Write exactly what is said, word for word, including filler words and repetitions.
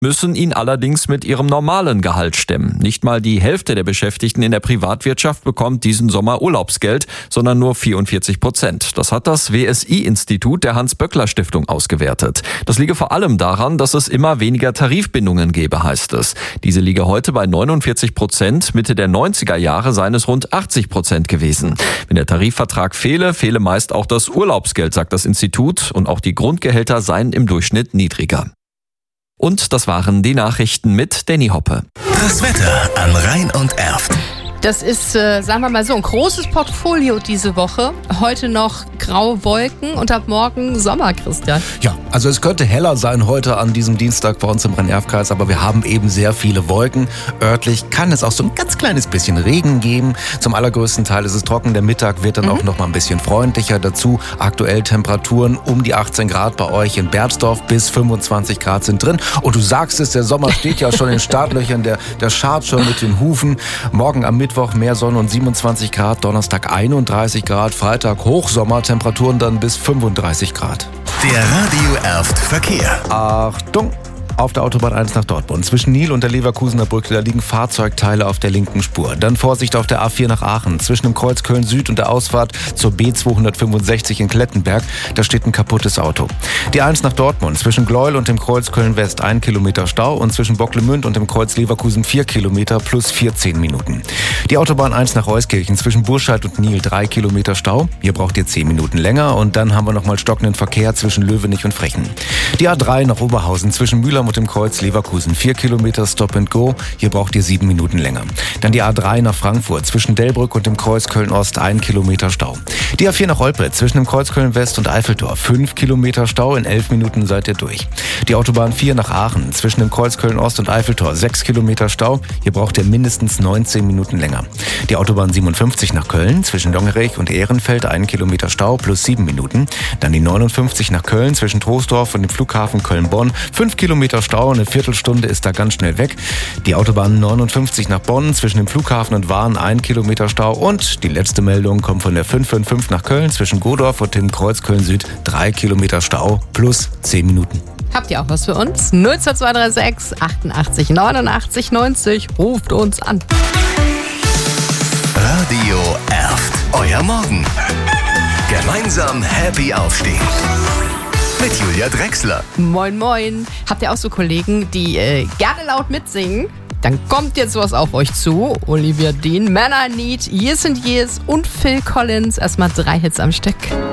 müssen ihn allerdings mit ihrem normalen Gehalt stemmen. Nicht mal die Hälfte der Beschäftigten in der Privatwirtschaft bekommt diesen Sommer Urlaubsgeld, sondern nur vierundvierzig Prozent. Das hat das W S I-Institut der Hans-Böckler-Stiftung ausgewertet. Das liege vor allem daran, dass es immer weniger Tarifbindungen gebe, heißt es. Diese liege heute bei neunundvierzig Prozent, Mitte der neunziger Jahre seien es rund achtzig Prozent gewesen. Wenn der Tarifvertrag fehle, fehle meist auch das Urlaubsgeld, sagt das Institut, und auch die Grundgehälter seien im Durchschnitt niedriger. Und das waren die Nachrichten mit Danny Hoppe. Das Wetter an Rhein und Erft. Das ist, äh, sagen wir mal so, ein großes Portfolio diese Woche. Heute noch graue Wolken und ab morgen Sommer, Christian. Ja, also es könnte heller sein heute an diesem Dienstag bei uns im Rhein-Erft-Kreis, aber wir haben eben sehr viele Wolken. Örtlich kann es auch so ein ganz kleines bisschen Regen geben. Zum allergrößten Teil ist es trocken. Der Mittag wird dann mhm. auch noch mal ein bisschen freundlicher. Dazu aktuell Temperaturen um die achtzehn Grad bei euch in Bernsdorf, bis fünfundzwanzig Grad sind drin. Und du sagst es, der Sommer steht ja schon in den Startlöchern, der, der scharrt schon mit den Hufen. Morgen am Mittwoch Mittwoch mehr Sonne und siebenundzwanzig Grad, Donnerstag einunddreißig Grad, Freitag Hochsommer, Temperaturen dann bis fünfunddreißig Grad. Der Radio Erft Verkehr. Achtung! Auf der Autobahn eins nach Dortmund. Zwischen Nil und der Leverkusener Brücke, da liegen Fahrzeugteile auf der linken Spur. Dann Vorsicht auf der A vier nach Aachen. Zwischen dem Kreuz Köln Süd und der Ausfahrt zur B zweihundertfünfundsechzig in Klettenberg, da steht ein kaputtes Auto. Die eins nach Dortmund. Zwischen Gleuel und dem Kreuz Köln West ein Kilometer Stau und zwischen Bocklemünd und dem Kreuz Leverkusen vier Kilometer plus vierzehn Minuten. Die Autobahn eins nach Euskirchen. Zwischen Burscheid und Nil drei Kilometer Stau. Hier braucht ihr zehn Minuten länger und dann haben wir nochmal stockenden Verkehr zwischen Löwenich und Frechen. Die A drei nach Oberhausen. Zwischen Mühlheim und dem Kreuz Leverkusen vier Kilometer Stop and Go. Hier braucht ihr sieben Minuten länger. Dann die A drei nach Frankfurt. Zwischen Delbrück und dem Kreuz Köln Ost ein Kilometer Stau. Die A vier nach Olpe. Zwischen dem Kreuz Köln West und Eiffeltor fünf Kilometer Stau. In elf Minuten seid ihr durch. Die Autobahn vier nach Aachen. Zwischen dem Kreuz Köln Ost und Eiffeltor sechs Kilometer Stau. Hier braucht ihr mindestens neunzehn Minuten länger. Die Autobahn siebenundfünfzig nach Köln. Zwischen Longerich und Ehrenfeld ein Kilometer Stau plus sieben Minuten. Dann die neunundfünfzig nach Köln. Zwischen Troisdorf und dem Flughafen Köln-Bonn fünf Kilometer Stau. Eine Viertelstunde ist da ganz schnell weg. Die Autobahn neunundfünfzig nach Bonn. Zwischen dem Flughafen und Wahn ein Kilometer Stau. Und die letzte Meldung kommt von der fünf fünf fünf nach Köln. Zwischen Godorf und dem Kreuz Köln Süd drei Kilometer Stau plus zehn Minuten. Habt ihr auch was für uns? null zwei zwei drei sechs achtundachtzig neunundachtzig neunzig. Ruft uns an. Radio Erft. Euer Morgen. Gemeinsam happy aufstehen. Mit Julia Drechsler. Moin, moin. Habt ihr auch so Kollegen, die äh, gerne laut mitsingen? Dann kommt jetzt was auf euch zu. Olivia Dean, Man I Need, Years and Years und Phil Collins. Erstmal drei Hits am Stück.